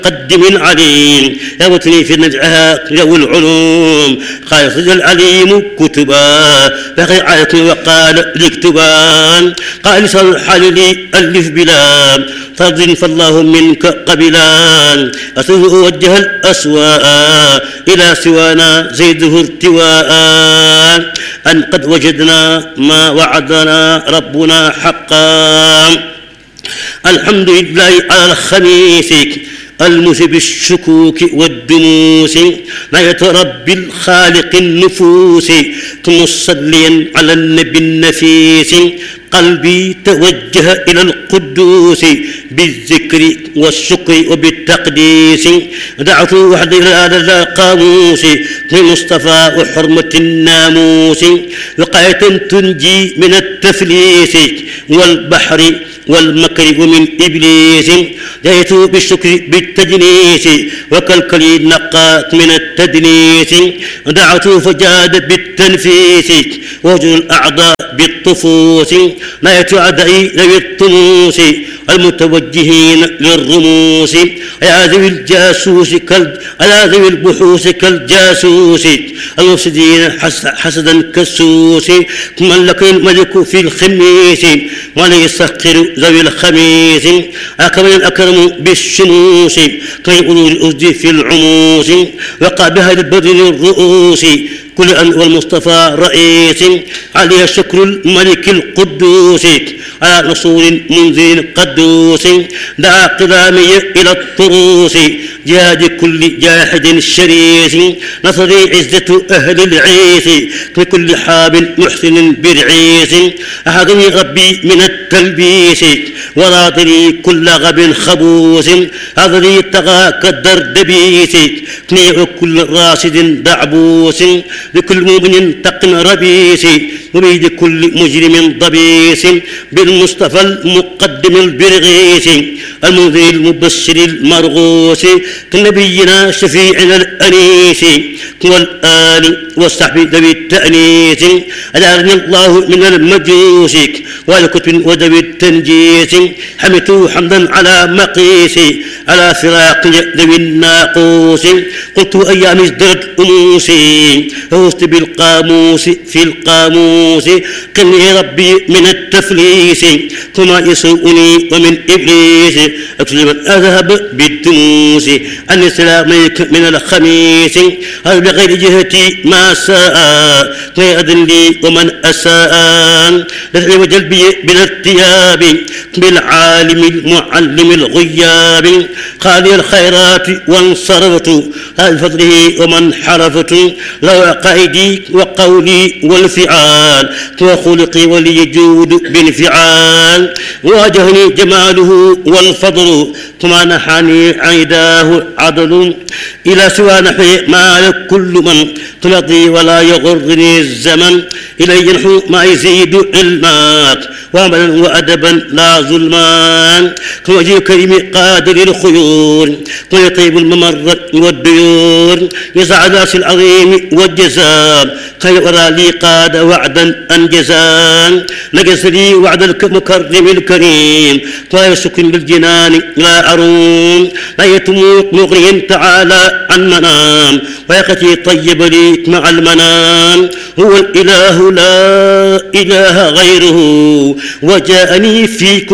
قدم العليم يوتني في نزعها ذوي العلوم قال صدق العليم كتبا بقي عيتني وقال لكتبان قال لسان الحال لي ألف بلا فرض فالله منك قبلان أسوء وجه الأسواء إلى سوانا زيده ارتواء أن قد وجدنا ما وعدنا ربنا حقا الحمد لله على الخميس الموس بالشكوك والدنوس ناية رب الخالق النفوس مصليا على النبي النفيس قلبي توجه إلى القدوس بالذكر والشكر وبالتقديس دعوت وحدي إلى القاموس للمصطفى وحرمة الناموس وقاية تنجي من التفليس والبحر والمكر ومن إبليس جئت بالشكر بالتجنيس وكالكلي نقات من التدنيس دعوت فجاد بالتنفيس وجه الأعضاء بالطفوس نايت أعدائي ذوي الطموس المتوجهين للرموس يا ذوي الجاسوس يا ذوي البحوث كالجاسوس المفسدين حسدا كالسوس ملك الملك في الخميس وليسخر ذوي الخميس أكرم الأكرم بالشموس كيقولوا الأسد في العموس وقع بها البدر الرؤوس كل أن والمصطفى رئيس عليه شكر الملك القدوس على نصور منذر قدوس دعا قدامي إلى الطروس جهاد كل جاحد شريس نصري عزة أهل العيس لكل حاب محسن برعيس أحضني ربي من التلبيس وراضني كل غب خبوس هذا طغى كالدردبيس كنيع كل راشد دعبوس لكل مؤمن تقن ربيس مريد كل مجرم ضبيس بالمصطفى المقدم البرغيس المنذر المبشر المرغوس كنبينا شفيعنا الأنيس والآل والصحب ذوي التأنيس أجعلني الله من المجوس والكتب وذوي التنجيس حمدته حمدا على مقيس على فراق ذوي الناقوس قلت أيام ازدرت أموسي فوزت بالقاموس في القاموس قلني ربي من التفليس كما يسوءني ومن إبليس أكتب من أذهب بالدنوس عن سلاميك من الخميس هل بغير جهتي ما ساء لا يأذن لي ومن أساء دفعي وجلبي بالارتياب بالعالم المعلم الغياب قال الخيرات وانصرفت هذا بفضله ومن حرفت لو عقائدي وقولي والفعال وخلقي وليجود بانفعال واجهني جماله والفضل ثم نحاني عيداه عدل إلى سوى نحي ما كل من تلضي ولا يغرني الزمن إلي ينحو ما يزيد علمات وعملا وأدبا لا ظلمان كوجه كريم قادر الخيور ويطيب الممر والديور يسعد راس العظيم والجزاء خير ورا لي قاد وعدا أنجزان نجس لي وعد المكرم الكريم طاير سكن بالجنان لا أروم لا يتموت مغري تعالى عن منام ويقتي طيب لي مع المنام هو الإله لا إله غيره وجاءني في